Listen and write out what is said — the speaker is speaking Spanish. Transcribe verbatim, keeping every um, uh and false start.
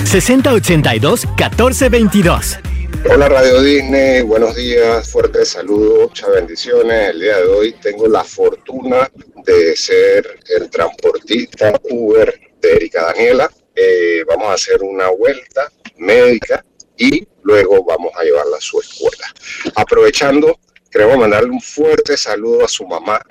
sesenta ochenta y dos, catorce veintidós. Hola Radio Disney, buenos días, fuertes saludos, muchas bendiciones. El día de hoy tengo la fortuna de ser el transportista Uber de Erika Daniela. Eh, vamos a hacer una vuelta médica y luego vamos a llevarla a su escuela. Aprovechando, queremos mandarle un fuerte saludo a su mamá,